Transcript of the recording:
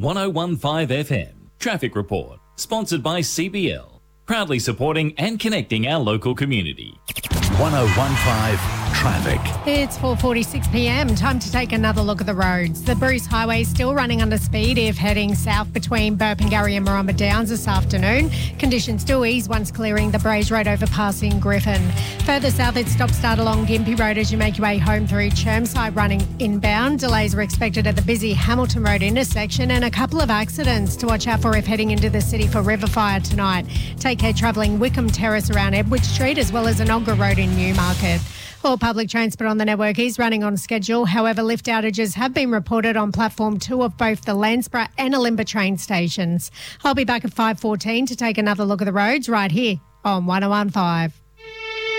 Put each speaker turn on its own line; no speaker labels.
1015 FM. Traffic Report. Sponsored by CBL. Proudly supporting and connecting our local community.
1015 Traffic.
It's 4:46pm. Time to take another look at the roads. The Bruce Highway is still running under speed if heading south between Burpengary and Marumba Downs this afternoon. Conditions do ease once clearing the Braes Road overpass in Griffin. Further south, it's stop-start along Gympie Road as you make your way home through Chermside running inbound. Delays are expected at the busy Hamilton Road intersection and a couple of accidents to watch out for if heading into the city for river fire tonight. Take care travelling Wickham Terrace around Edward Street as well as Enoggera Road in Newmarket. All public transport on the network is running on schedule. However, lift outages have been reported on platform 2 of both the Landsborough and Olimba train stations. I'll be back at 5:14 to take another look at the roads right here on 1015.